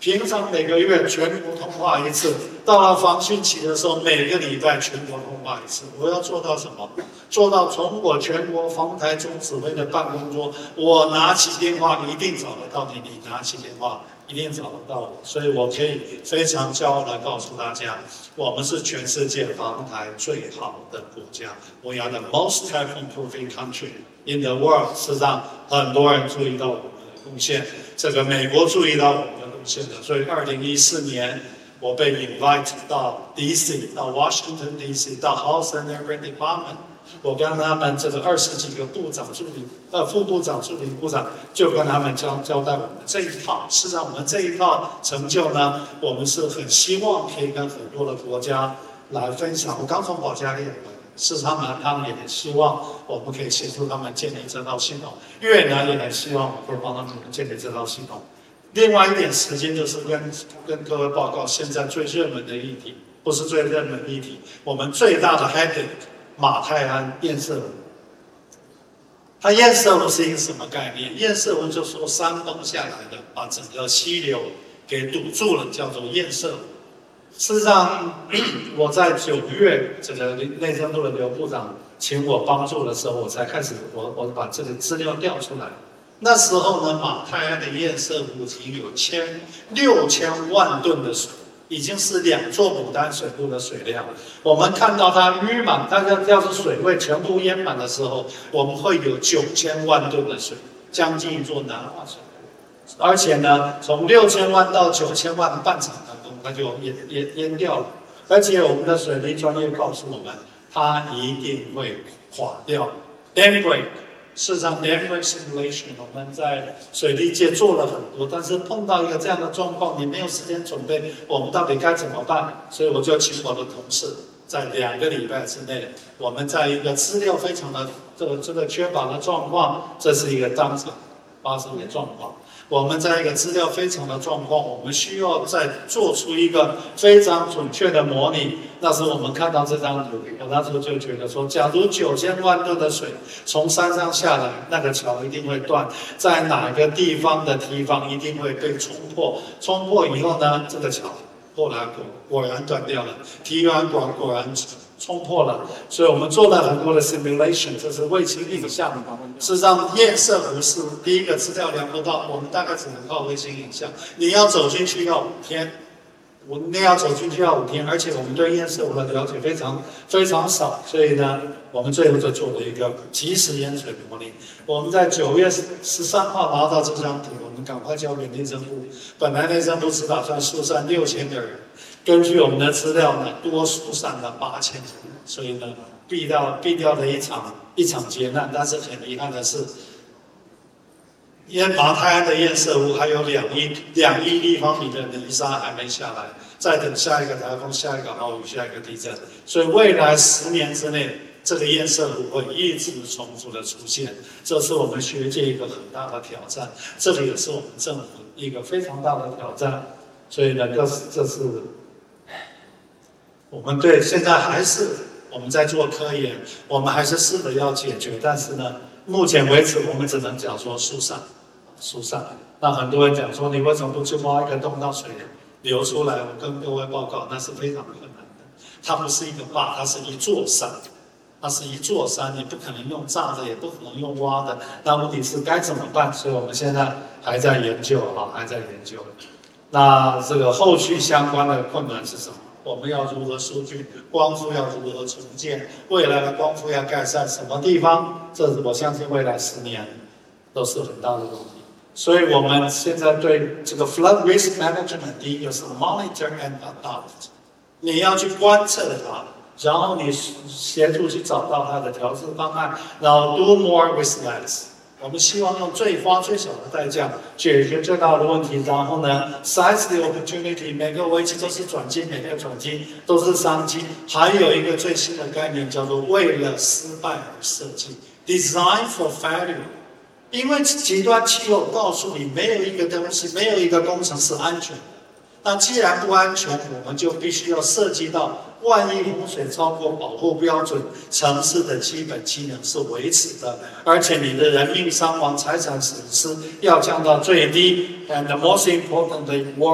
平常每个月全国通话一次，到了防汛期的时候，每个礼拜全国通话一次。我要做到什么？做到从我全国防台总指挥的办公桌，我拿起电话一定找得到你，你拿起电话一定找得到我。所以我可以非常骄傲地告诉大家，我们是全世界防台最好的国家。We are the most typhoon-proofing country in the world。事实上，很多人注意到我们的贡献，这个美国注意到我们的贡献的。所以2014年，我被 invite 到 DC， 到 Washington DC， 到 House and Urban Department。我跟他们这个20几个部长助理、副部长、助理部长，就跟他们交代我们这一套。事实上，我们这一套成就呢，我们是很希望可以跟很多的国家来分享。我刚从保加利亚回来，事实上呢，他们也很希望我们可以协助他们建立这套系统。越南也很希望我们会帮他们建立这套系统。另外一点时间就是跟各位报告，现在最热门的议题，不是最热门的议题，我们最大的 headache。马泰安堰塞湖，它堰塞湖是一个什么概念？堰塞湖就是说山崩下来的，把整个溪流给堵住了，叫做堰塞湖。事实上，我在9月，这个内政部的刘部长请我帮助的时候，我才开始我把这个资料调出来。那时候呢，马泰安的堰塞湖已经有6000万吨的水。已经是2座牡丹水库的水量。我们看到它淤满，它要是水位全部淹满的时候，我们会有9000万吨的水，将近一座南化水库。而且呢，从6000万到9000万半场当中，它就淹掉了。而且我们的水利专业告诉我们，它一定会垮掉 ，dam break。事实上 ，dam break simulation 我们在水利界做了很多，但是碰到一个这样的状况，你没有时间准备，我们到底该怎么办？所以我就请我的同事，在2个礼拜之内，我们在一个资料非常的这个缺乏的状况，这是一个当场发生的状况。我们在一个资料非常的状况，我们需要再做出一个非常准确的模拟。那时候我们看到这张图，我那时候就觉得说，假如9000万吨的水从山上下来，那个桥一定会断，在哪个地方的堤防一定会被冲破。冲破以后呢，这个桥后来果然断掉了，堤防果然冲破了，所以我们做了很多的 simulation， 这是卫星影像。事实上，堰塞湖是第一个资料量不到，我们大概只能靠卫星影像。你要走进去要5天，而且我们对堰塞湖的了解非常少，所以呢，我们最后就做了一个即时淹水模拟。我们在9月13号拿到这张图，我们赶快交给内政部。本来内政部只打算疏散6000个人。根据我们的资料呢，多疏散了8000人，所以呢，避掉了一场劫难。但是很遗憾的是，马泰安的堰塞湖还有2亿立方米的泥沙还没下来，再等下一个台风、下一个豪雨、下一个地震，所以未来10年之内，这个堰塞湖会一直重复的出现，这是我们学界一个很大的挑战，这里也是我们政府一个非常大的挑战。所以呢，这是。我们对现在还是我们在做科研，我们还是试着要解决，但是呢，目前为止我们只能讲说疏散。那很多人讲说，你为什么不去挖一个洞让水流出来？我跟各位报告，那是非常困难的。它不是一个坝，它是一座山，你不可能用炸的，也不可能用挖的。那问题是该怎么办？所以我们现在还在研究还在研究。那这个后续相关的困难是什么？我们要如何疏浚？光复要如何重建？未来的光复要改善什么地方？这是我相信未来10年都是很大的问题。所以我们现在对这个 flood risk management， 第一个是 monitor and adopt， 你要去观测它，然后你协助去找到它的调制方案，然后 do more with less。我们希望用花最小的代价解决最大的问题，然后呢 ，size the opportunity， 每个危机都是转机，每个转机都是商机。还有一个最新的概念叫做为了失败而设计 ，design for failure。因为极端气候告诉你，没有一个东西，没有一个工程是安全的。那既然不安全，我们就必须要涉及到，万一洪水超过保护标准，城市的基本机能是维持的，而且你的人命伤亡、财产损失要降到最低。And the most importantly,